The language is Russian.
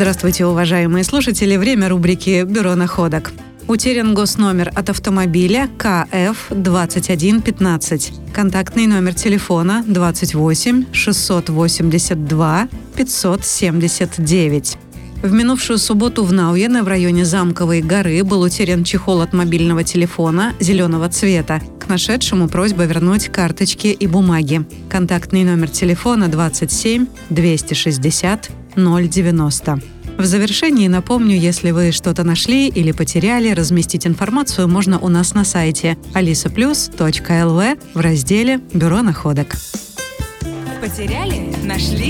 Здравствуйте, уважаемые слушатели. Время рубрики «Бюро находок». Утерян госномер от автомобиля КФ-2115. Контактный номер телефона 28 682 579. В минувшую субботу в Науене в районе Замковой горы был утерян чехол от мобильного телефона зеленого цвета. К нашедшему просьба вернуть карточки и бумаги. Контактный номер телефона 27 260 090. В завершении напомню, если вы что-то нашли или потеряли, разместить информацию можно у нас на сайте alisaplus.lv в разделе «Бюро находок». Потеряли? Нашли?